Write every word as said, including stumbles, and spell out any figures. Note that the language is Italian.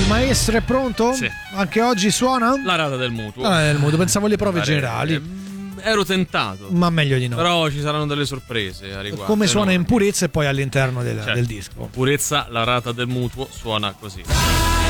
Maestro è pronto? Sì. Anche oggi suona? La rata del mutuo. Ah, del mutuo, pensavo le prove Pare- generali. eh, Ero tentato. Ma meglio di no. Però ci saranno delle sorprese a riguardo. Come suona no? in purezza e poi all'interno del, Certo. del disco. Purezza, la rata del mutuo suona così.